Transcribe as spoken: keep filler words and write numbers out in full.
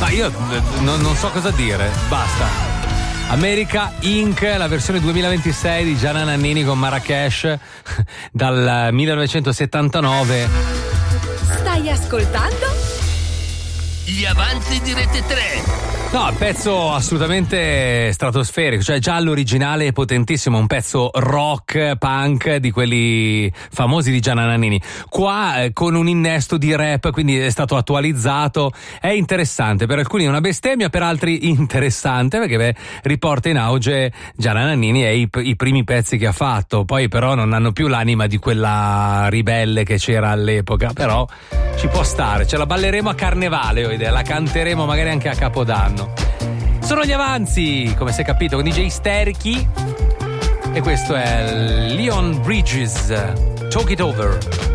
Ma io n- non so cosa dire, basta. America Incorporated, la versione duemilaventisei di Gianna Nannini con Marrakesh dal millenovecentosettantanove. Stai ascoltando? Gli avanzi di Rete tre. No, pezzo assolutamente stratosferico, cioè già l'originale è potentissimo, un pezzo rock, punk di quelli famosi di Gianna Nannini. Qua eh, con un innesto di rap, quindi è stato attualizzato, è interessante, per alcuni è una bestemmia, per altri interessante perché beh, riporta in auge Gianna Nannini e i, i primi pezzi che ha fatto, poi però non hanno più l'anima di quella ribelle che c'era all'epoca, però ci può stare, ce la balleremo a Carnevale, ho idea, la canteremo magari anche a Capodanno. Sono gli avanzi, come si è capito, con D J Sterchi, e questo è Leon Bridges, Talk It Over.